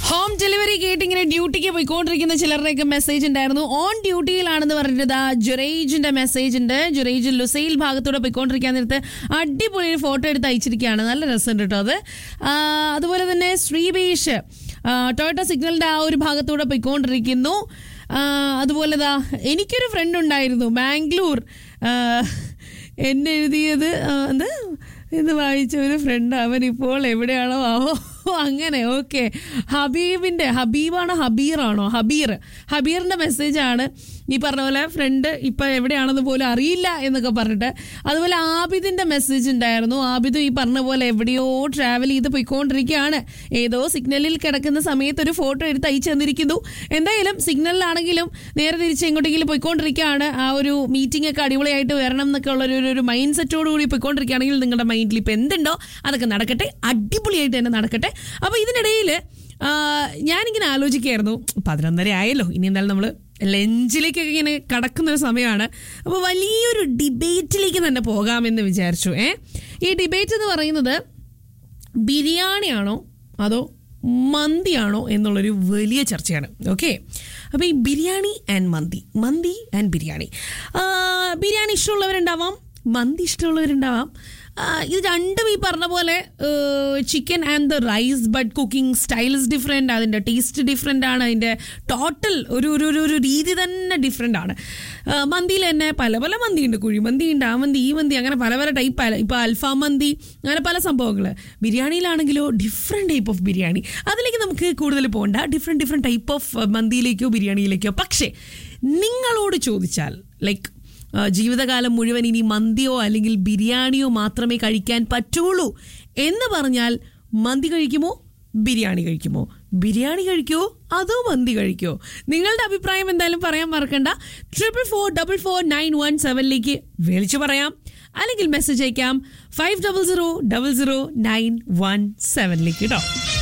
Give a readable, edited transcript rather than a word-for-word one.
Home delivery കേട്ടിങ്ങനെ ഡ്യൂട്ടിക്ക് പോയിക്കൊണ്ടിരിക്കുന്ന ചിലരുടെയൊക്കെ message ഉണ്ടായിരുന്നു. ഓൺ ഡ്യൂട്ടിയിലാണെന്ന് പറഞ്ഞിട്ട് ജുറൈജിന്റെ മെസ്സേജ് ഉണ്ട്. ജുറൈജ് ലുസൈൽ ഭാഗത്തൂടെ പോയിക്കൊണ്ടിരിക്കാൻ നേരത്ത് അടിപൊളി ഒരു ഫോട്ടോ എടുത്ത് അയച്ചിരിക്കുകയാണ്. നല്ല രസമുണ്ട് കേട്ടോ അത്. അതുപോലെ തന്നെ ശ്രീബേഷ് ടൊയോട്ട സിഗ്നലിന്റെ ആ ഒരു ഭാഗത്തൂടെ പോയിക്കൊണ്ടിരിക്കുന്നു. അതുപോലെ എനിക്കൊരു ഫ്രണ്ട് ഉണ്ടായിരുന്നു ബാംഗ്ലൂർ, എന്നെ എഴുതിയത് ഇത് വായിച്ച ഒരു ഫ്രണ്ട്, അവൻ ഇപ്പോൾ എവിടെയാണോ ആവോ അങ്ങനെ. ഓക്കെ, ഹബീറിന്റെ മെസ്സേജാണ്. ഈ പറഞ്ഞ പോലെ ഫ്രണ്ട് ഇപ്പം എവിടെയാണെന്ന് പോലും അറിയില്ല എന്നൊക്കെ പറഞ്ഞിട്ട്. അതുപോലെ ആബിദിന്റെ മെസ്സേജ് ഉണ്ടായിരുന്നു. ആബിദും ഈ പറഞ്ഞ പോലെ എവിടെയോ ട്രാവൽ ചെയ്ത് പോയിക്കൊണ്ടിരിക്കുകയാണ്. ഏതോ സിഗ്നലിൽ കിടക്കുന്ന സമയത്ത് ഒരു ഫോട്ടോ എടുത്ത് അയച്ചു തന്നിരിക്കുന്നു. എന്തായാലും സിഗ്നലിലാണെങ്കിലും നേരെ തിരിച്ച് എങ്ങോട്ടെങ്കിലും പോയിക്കൊണ്ടിരിക്കുകയാണ്. ആ ഒരു മീറ്റിംഗ് ഒക്കെ അടിപൊളിയായിട്ട് വരണം എന്നൊക്കെ ഉള്ള ഒരു മൈൻഡ് സെറ്റോട് കൂടി പോയിക്കൊണ്ടിരിക്കുകയാണെങ്കിൽ നിങ്ങളുടെ മൈൻഡിൽ ഇപ്പം എന്തുണ്ടോ അതൊക്കെ നടക്കട്ടെ, അടിപൊളിയായിട്ട് തന്നെ നടക്കട്ടെ. അപ്പോൾ ഇതിനിടയിൽ ഞാനിങ്ങനെ ആലോചിക്കുകയായിരുന്നു, 11:30 ആയല്ലോ, ഇനി എന്തായാലും നമ്മൾ ലഞ്ചിലേക്കൊക്കെ ഇങ്ങനെ കടക്കുന്നൊരു സമയമാണ്. അപ്പോൾ വലിയൊരു ഡിബേറ്റിലേക്ക് തന്നെ പോകാമെന്ന് വിചാരിച്ചു. ഈ ഡിബേറ്റ് എന്ന് പറയുന്നത് ബിരിയാണിയാണോ അതോ മന്തിയാണോ എന്നുള്ളൊരു വലിയ ചർച്ചയാണ്. ഓക്കെ, അപ്പോൾ ഈ biryani and mandi and biryani ഇഷ്ടമുള്ളവരുണ്ടാവാം, മന്തി ഇഷ്ടമുള്ളവരുണ്ടാവാം. ഇത് രണ്ടും ഈ പറഞ്ഞ പോലെ chicken and the rice, but cooking styles different, അതിൻ്റെ ടേസ്റ്റ് ഡിഫറെൻ്റ് ആണ്, അതിൻ്റെ ടോട്ടൽ ഒരു രീതി തന്നെ ഡിഫറെൻ്റ് ആണ്. മന്തിയിൽ തന്നെ പല പല മന്തിയുണ്ട്, കുഴിമന്തി ഉണ്ട്, ആ മന്തി ഈ മന്തി, അങ്ങനെ പല പല ടൈപ്പ്. ഇപ്പോൾ അൽഫാം മന്തി, അങ്ങനെ പല സംഭവങ്ങൾ. ബിരിയാണിയിലാണെങ്കിലോ ഡിഫറെൻറ്റ് ടൈപ്പ് ഓഫ് ബിരിയാണി. അതിലേക്ക് നമുക്ക് കൂടുതൽ പോകണ്ട, ഡിഫറെൻറ്റ് ടൈപ്പ് ഓഫ് മന്തിയിലേക്കോ ബിരിയാണിയിലേക്കോ. പക്ഷേ നിങ്ങളോട് ചോദിച്ചാൽ ലൈക്ക് ജീവിതകാലം മുഴുവൻ ഇനി മന്തിയോ അല്ലെങ്കിൽ ബിരിയാണിയോ മാത്രമേ കഴിക്കാൻ പറ്റുള്ളൂ എന്ന് പറഞ്ഞാൽ മന്തി കഴിക്കുമോ ബിരിയാണി കഴിക്കുമോ? ബിരിയാണി കഴിക്കുമോ അതോ മന്തി കഴിക്കുമോ? നിങ്ങളുടെ അഭിപ്രായം എന്തായാലും പറയാൻ മറക്കണ്ട. 4444917 വിളിച്ചു പറയാം, അല്ലെങ്കിൽ മെസ്സേജ് അയക്കാം 500917 കേട്ടോ.